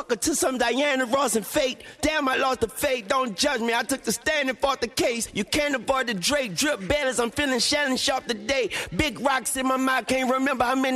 motherfucker to some Diana Ross and fate. Damn, I lost the faith, don't judge me. I took the stand and fought the case. You can't avoid the Drake, drip balance, I'm feeling Shannon Sharp today. Big rocks in my mouth, can't remember how many